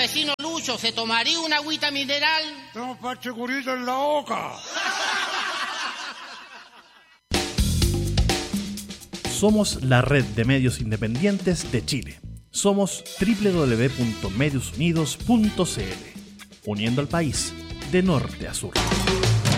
vecino Lucho, ¿se tomaría una agüita mineral? Tengo parche curito en la boca. Somos la red de medios independientes de Chile. Somos www.mediosunidos.cl, uniendo al país de norte a sur.